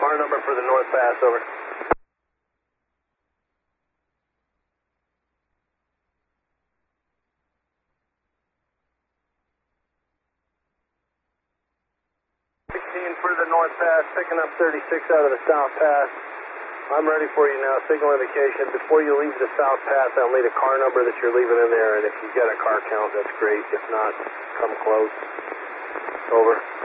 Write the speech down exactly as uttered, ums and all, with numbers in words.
car number for the North Pass, over. sixteen for the North Pass, picking up thirty-six out of the South Pass. I'm ready for you now, signal indication. Before you leave the South Pass, I'll need a car number that you're leaving in there, and if you get a car count, that's great. If not, come close. Over.